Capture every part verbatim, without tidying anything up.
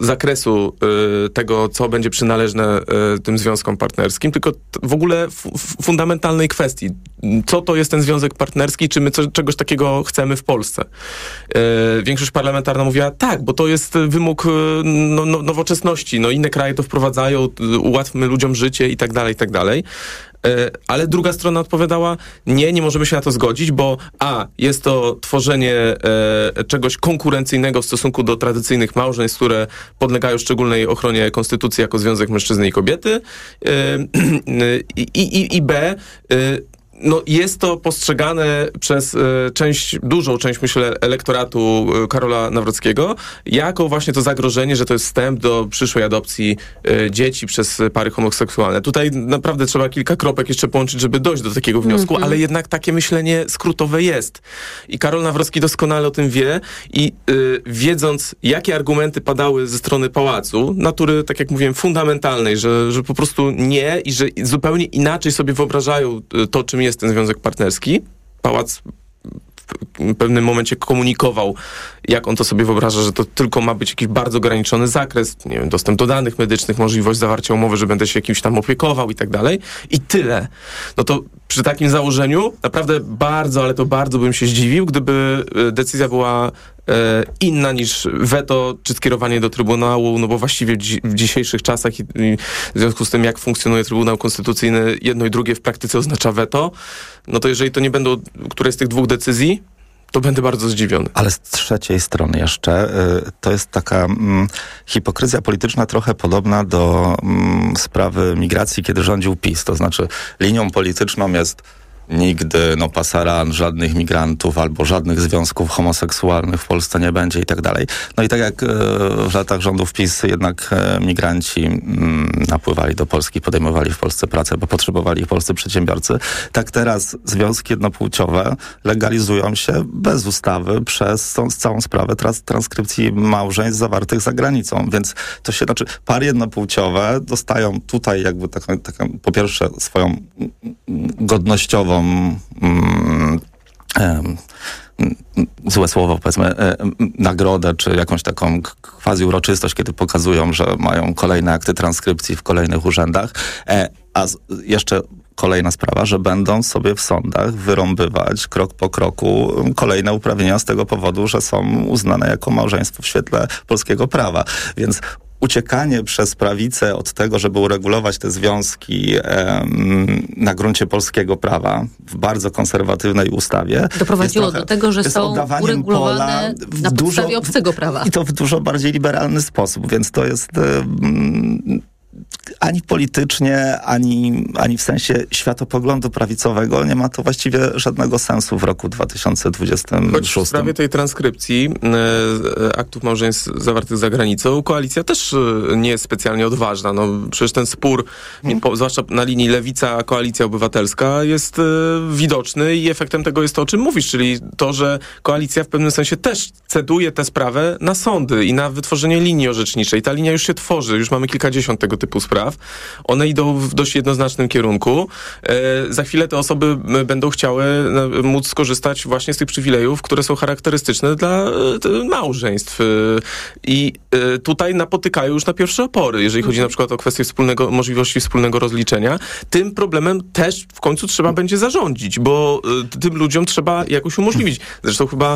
zakresu y, tego, co będzie przynależne y, tym związkom partnerskim, tylko t- w ogóle f- f- fundamentalnej kwestii. Co to jest ten związek partnerski, czy my co, czegoś takiego chcemy w Polsce? Y, większość parlamentarna mówiła tak, bo to jest wymóg y, no, no, nowoczesności. No, inne kraje to wprowadzają, y, ułatwmy ludziom życie i tak dalej, i tak dalej. Ale druga strona odpowiadała, nie, nie możemy się na to zgodzić, bo a, jest to tworzenie e, czegoś konkurencyjnego w stosunku do tradycyjnych małżeństw, które podlegają szczególnej ochronie konstytucji jako związek mężczyzny i kobiety e, i, i, i b, e, no jest to postrzegane przez e, część, dużą część, myślę, elektoratu e, Karola Nawrockiego jako właśnie to zagrożenie, że to jest wstęp do przyszłej adopcji e, dzieci przez pary homoseksualne. Tutaj naprawdę trzeba kilka kropek jeszcze połączyć, żeby dojść do takiego wniosku, mm-hmm. ale jednak takie myślenie skrótowe jest. I Karol Nawrocki doskonale o tym wie i e, wiedząc, jakie argumenty padały ze strony pałacu, natury, tak jak mówiłem, fundamentalnej, że, że po prostu nie i że zupełnie inaczej sobie wyobrażają to, czym jest ten związek partnerski. Pałac w pewnym momencie komunikował, jak on to sobie wyobraża, że to tylko ma być jakiś bardzo ograniczony zakres, nie wiem, dostęp do danych medycznych, możliwość zawarcia umowy, że będę się jakimś tam opiekował i tak dalej. I tyle. No to przy takim założeniu naprawdę bardzo, ale to bardzo bym się zdziwił, gdyby decyzja była e, inna niż weto czy skierowanie do Trybunału, no bo właściwie w, dzi- w dzisiejszych czasach i, i w związku z tym, jak funkcjonuje Trybunał Konstytucyjny, jedno i drugie w praktyce oznacza weto, no to jeżeli to nie będą któreś z tych dwóch decyzji, to będę bardzo zdziwiony. Ale z trzeciej strony jeszcze y, to jest taka mm, hipokryzja polityczna trochę podobna do mm, sprawy migracji, kiedy rządził PiS. To znaczy linią polityczną jest nigdy, no pasaran, żadnych migrantów albo żadnych związków homoseksualnych w Polsce nie będzie i tak dalej. No i tak jak e, w latach rządów PiS jednak e, migranci mm, napływali do Polski, podejmowali w Polsce pracę, bo potrzebowali ich polscy przedsiębiorcy, tak teraz związki jednopłciowe legalizują się bez ustawy przez tą całą sprawę trans- transkrypcji małżeństw zawartych za granicą. Więc to się, znaczy pary jednopłciowe dostają tutaj jakby taką, taką po pierwsze swoją godnościową Mm, um, złe słowo, powiedzmy, nagrodę, czy jakąś taką quasi uroczystość, kiedy pokazują, że mają kolejne akty transkrypcji w kolejnych urzędach. E, a z, jeszcze kolejna sprawa, że będą sobie w sądach wyrąbywać krok po kroku kolejne uprawnienia z tego powodu, że są uznane jako małżeństwo w świetle polskiego prawa. Więc uciekanie przez prawicę od tego, żeby uregulować te związki em, na gruncie polskiego prawa w bardzo konserwatywnej ustawie doprowadziło trochę, do tego, że są uregulowane na podstawie dużo, obcego prawa. I to w dużo bardziej liberalny sposób, więc to jest em, ani politycznie, ani, ani w sensie światopoglądu prawicowego nie ma to właściwie żadnego sensu w roku dwa tysiące dwudziestym szóstym. Choć w sprawie tej transkrypcji e, aktów małżeństw zawartych za granicą, koalicja też e, nie jest specjalnie odważna. No, przecież ten spór, hmm. po, zwłaszcza na linii Lewica, Koalicja Obywatelska, jest e, widoczny i efektem tego jest to, o czym mówisz, czyli to, że koalicja w pewnym sensie też ceduje tę sprawę na sądy i na wytworzenie linii orzeczniczej. Ta linia już się tworzy, już mamy kilkadziesiąt tego typu spraw. One idą w dość jednoznacznym kierunku. E, za chwilę te osoby będą chciały e, móc skorzystać właśnie z tych przywilejów, które są charakterystyczne dla e, małżeństw. E, I e, tutaj napotykają już na pierwsze opory, jeżeli chodzi na przykład o kwestię wspólnego, możliwości wspólnego rozliczenia. Tym problemem też w końcu trzeba będzie zarządzić, bo e, tym ludziom trzeba jakoś umożliwić. Zresztą chyba e,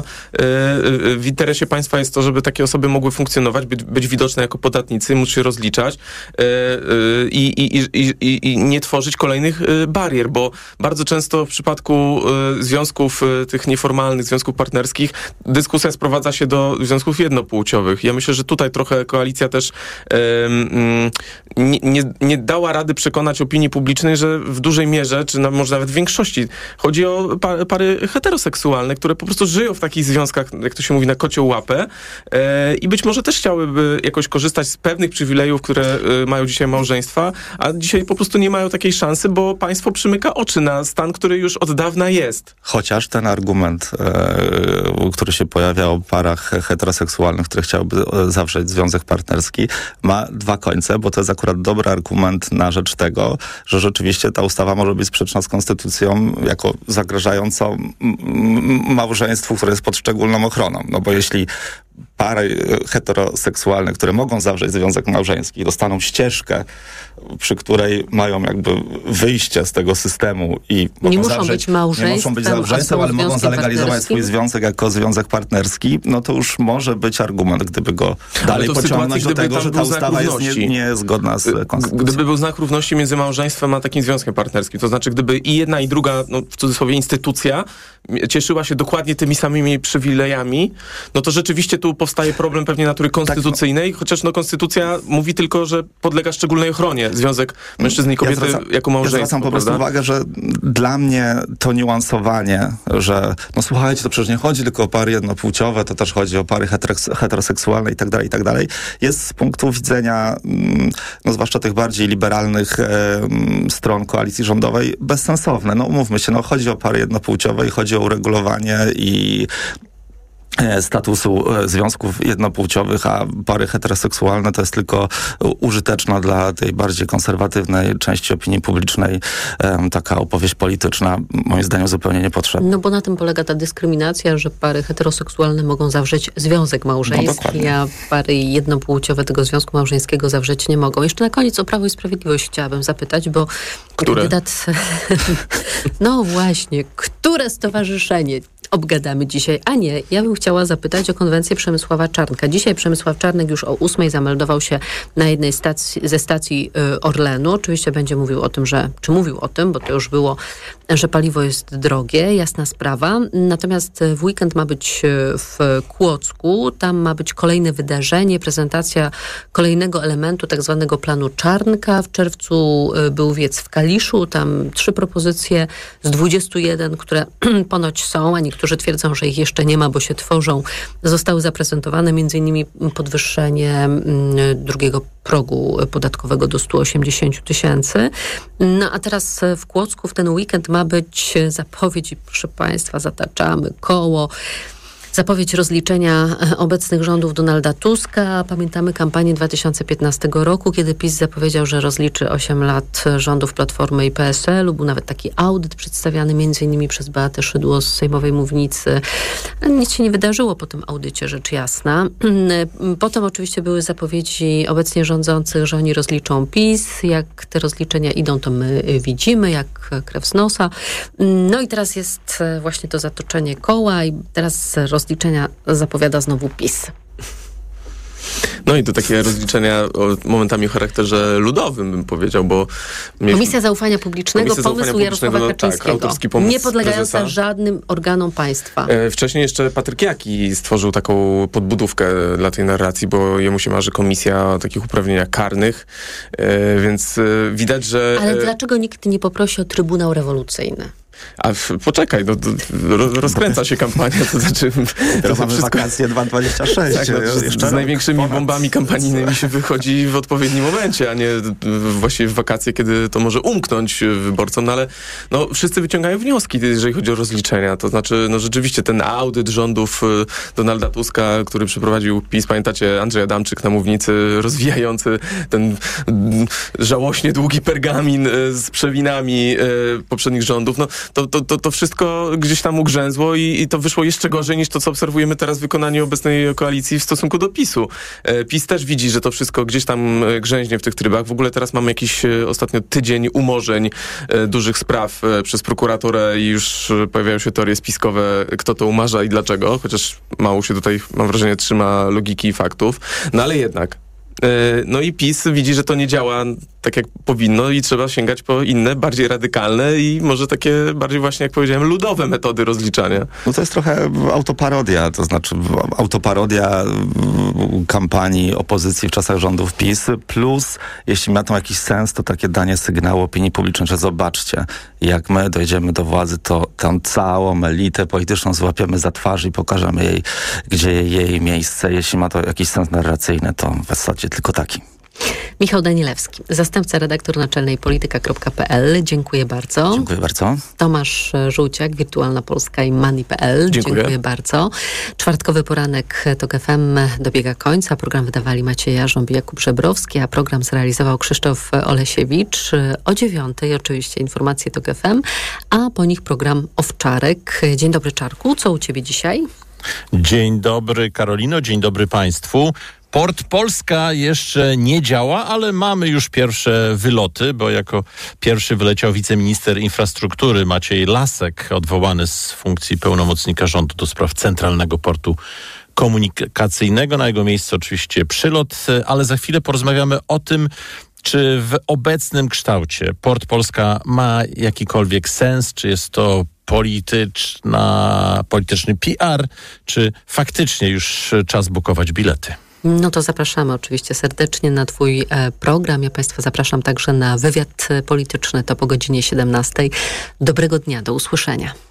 w interesie państwa jest to, żeby takie osoby mogły funkcjonować, być, być widoczne jako podatnicy, móc się rozliczać, I, i, i, i, i nie tworzyć kolejnych barier, bo bardzo często w przypadku związków tych nieformalnych, związków partnerskich, dyskusja sprowadza się do związków jednopłciowych. Ja myślę, że tutaj trochę koalicja też um, nie, nie, nie dała rady przekonać opinii publicznej, że w dużej mierze, czy na, może nawet w większości, chodzi o pa, pary heteroseksualne, które po prostu żyją w takich związkach, jak to się mówi, na kocią łapę e, i być może też chciałyby jakoś korzystać z pewnych przywilejów, które mają dzisiaj małżeństwa, a dzisiaj po prostu nie mają takiej szansy, bo państwo przymyka oczy na stan, który już od dawna jest. Chociaż ten argument, e, który się pojawia o parach heteroseksualnych, które chciałyby zawrzeć związek partnerski, ma dwa końce, bo to jest akurat dobry argument na rzecz tego, że rzeczywiście ta ustawa może być sprzeczna z konstytucją jako zagrażającą m- m- małżeństwu, które jest pod szczególną ochroną. No bo jeśli pary heteroseksualne, które mogą zawrzeć związek małżeński, dostaną ścieżkę, przy której mają jakby wyjście z tego systemu i nie mogą muszą zawrzeć, być małżeństwem, nie muszą być małżeństwem, ale mogą zalegalizować swój związek jako związek partnerski, no to już może być argument, gdyby go dalej pociągnąć do tego, że ta ustawa jest nie, niezgodna z konstytucją. Gdyby był znak równości między małżeństwem a takim związkiem partnerskim, to znaczy gdyby i jedna i druga, no w cudzysłowie instytucja cieszyła się dokładnie tymi samymi przywilejami, no to rzeczywiście tu powstaje problem pewnie natury konstytucyjnej, tak, chociaż no konstytucja mówi tylko, że podlega szczególnej ochronie związek mężczyzny i kobiety ja zwracam, jako małżeństwo. Ja zwracam po prostu uwagę, że dla mnie to niuansowanie, że no słuchajcie, to przecież nie chodzi tylko o pary jednopłciowe, to też chodzi o pary heteroseksualne i tak dalej, i tak dalej, jest z punktu widzenia no zwłaszcza tych bardziej liberalnych e, stron koalicji rządowej bezsensowne. No umówmy się, no chodzi o pary jednopłciowe i chodzi o uregulowanie i statusu związków jednopłciowych, a pary heteroseksualne to jest tylko użyteczna dla tej bardziej konserwatywnej części opinii publicznej um, taka opowieść polityczna, moim zdaniem zupełnie niepotrzebna. No bo na tym polega ta dyskryminacja, że pary heteroseksualne mogą zawrzeć związek małżeński, no, a pary jednopłciowe tego związku małżeńskiego zawrzeć nie mogą. Jeszcze na koniec o Prawo i Sprawiedliwość chciałabym zapytać, bo które? kandydat... no właśnie, które stowarzyszenie obgadamy dzisiaj? A nie, ja bym chciała zapytać o konwencję Przemysława Czarnka. Dzisiaj Przemysław Czarnek już o ósmej zameldował się na jednej stacji, ze stacji y, Orlenu. Oczywiście będzie mówił o tym, że, czy mówił o tym, bo to już było, że paliwo jest drogie, jasna sprawa. Natomiast w weekend ma być w Kłodzku, tam ma być kolejne wydarzenie, prezentacja kolejnego elementu tak zwanego planu Czarnka. W czerwcu był wiec w Kaliszu, tam trzy propozycje z dwudziestu jeden, które ponoć są, a niektórzy twierdzą, że ich jeszcze nie ma, bo się tworzą. Zostały zaprezentowane między innymi podwyższenie drugiego progu podatkowego do stu osiemdziesięciu tysięcy. No a teraz w Kłodzku w ten weekend ma być zapowiedź i proszę Państwa, zataczamy koło. Zapowiedź rozliczenia obecnych rządów Donalda Tuska. Pamiętamy kampanię dwa tysiące piętnastego roku, kiedy PiS zapowiedział, że rozliczy osiem lat rządów Platformy i P S L u. Był nawet taki audyt przedstawiany między innymi przez Beatę Szydło z sejmowej mównicy. Nic się nie wydarzyło po tym audycie, rzecz jasna. Potem oczywiście były zapowiedzi obecnie rządzących, że oni rozliczą PiS. Jak te rozliczenia idą, to my widzimy, jak krew z nosa. No i teraz jest właśnie to zatoczenie koła i teraz roz rozliczenia zapowiada znowu PiS. No i to takie rozliczenia o, momentami o charakterze ludowym, bym powiedział, bo... Komisja Zaufania Publicznego, Komisja pomysł Zaufania Jarosława Kaczyńskiego. Tak, autorski pomysł nie podlegająca prezesa. żadnym organom państwa. E, wcześniej jeszcze Patryk Jaki stworzył taką podbudówkę dla tej narracji, bo jemu się marzy komisja o takich uprawnieniach karnych, e, więc e, widać, że... Ale e, dlaczego nikt nie poprosi o Trybunał Rewolucyjny? A w, poczekaj, no, ro, rozkręca się kampania, to znaczy... Teraz mamy wszystko... wakacje dwa tysiące dwudziesty szósty. Tak, no, z, z największymi ponad. bombami kampanijnymi się wychodzi w odpowiednim momencie, a nie właściwie w wakacje, kiedy to może umknąć wyborcom, no ale no, wszyscy wyciągają wnioski, jeżeli chodzi o rozliczenia. To znaczy, no rzeczywiście ten audyt rządów Donalda Tuska, który przeprowadził PiS, pamiętacie, Andrzej Adamczyk na mównicy, rozwijający ten żałośnie długi pergamin z przewinami poprzednich rządów, no To, to, to, to wszystko gdzieś tam ugrzęzło i, i to wyszło jeszcze gorzej niż to, co obserwujemy teraz w wykonaniu obecnej koalicji w stosunku do PiSu. E, PiS też widzi, że to wszystko gdzieś tam grzęźnie w tych trybach. W ogóle teraz mamy jakiś e, ostatnio tydzień umorzeń e, dużych spraw e, przez prokuraturę i już e, pojawiają się teorie spiskowe, kto to umarza i dlaczego, chociaż mało się tutaj, mam wrażenie, trzyma logiki i faktów. No ale jednak. No i PiS widzi, że to nie działa tak jak powinno i trzeba sięgać po inne, bardziej radykalne i może takie bardziej właśnie, jak powiedziałem, ludowe metody rozliczania. No to jest trochę autoparodia, to znaczy autoparodia kampanii opozycji w czasach rządów PiS, plus jeśli ma to jakiś sens, to takie danie sygnału opinii publicznej, że zobaczcie, jak my dojdziemy do władzy, to tę całą elitę polityczną złapiemy za twarz i pokażemy jej, gdzie jej miejsce. Jeśli ma to jakiś sens narracyjny, to w zasadzie tylko taki. Michał Danielewski, zastępca redaktor naczelnej polityka kropka p l. Dziękuję bardzo. Dziękuję bardzo. Tomasz Żółciak, Wirtualna Polska i Money kropka p l. Dziękuję. Dziękuję bardzo. Czwartkowy poranek TOK F M dobiega końca. Program wydawali Maciej Jarząb i Jakub Żebrowski, a program zrealizował Krzysztof Olesiewicz. O dziewiątej oczywiście informacje TOK F M, a po nich program Owczarek. Dzień dobry, Czarku. Co u ciebie dzisiaj? Dzień dobry, Karolino, dzień dobry Państwu. Port Polska jeszcze nie działa, ale mamy już pierwsze wyloty, bo jako pierwszy wyleciał wiceminister infrastruktury Maciej Lasek, odwołany z funkcji pełnomocnika rządu do spraw Centralnego Portu Komunikacyjnego. Na jego miejsce oczywiście przylot, ale za chwilę porozmawiamy o tym, czy w obecnym kształcie Port Polska ma jakikolwiek sens, czy jest to polityczna, polityczny P R, czy faktycznie już czas bukować bilety. No to zapraszamy oczywiście serdecznie na Twój e, program. Ja Państwa zapraszam także na wywiad polityczny. To po godzinie siedemnastej. Dobrego dnia, do usłyszenia.